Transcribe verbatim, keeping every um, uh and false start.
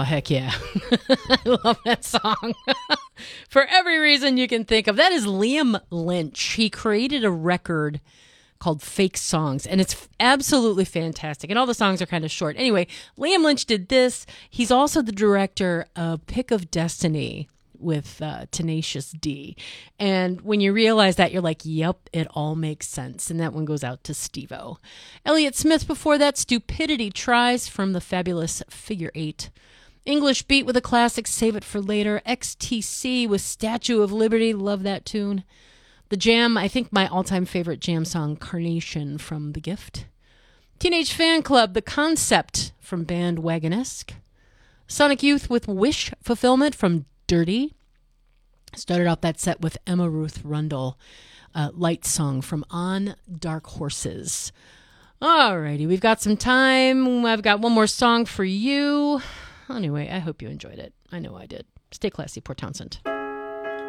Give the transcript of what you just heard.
heck yeah. I love that song. For every reason you can think of. That is Liam Lynch. He created a record called Fake Songs, and it's absolutely fantastic. And all the songs are kind of short. Anyway, Liam Lynch did this. He's also the director of Pick of Destiny with uh, Tenacious D. And when you realize that, you're like, yep, it all makes sense. And that one goes out to Steve-O. Elliott Smith before that, Stupidity Tries from the fabulous Figure Eight. English Beat with a classic, Save It for Later. X T C with Statue of Liberty, love that tune. The Jam, I think my all-time favorite Jam song, Carnation from The Gift. Teenage Fan Club, The Concept from Bandwagonesque. Sonic Youth with Wish Fulfillment from Dirty. Started off that set with Emma Ruth Rundle, uh, Light Song from On Dark Horses. Alrighty, we've got some time. I've got one more song for you. Anyway, I hope you enjoyed it. I know I did. Stay classy, Port Townsend.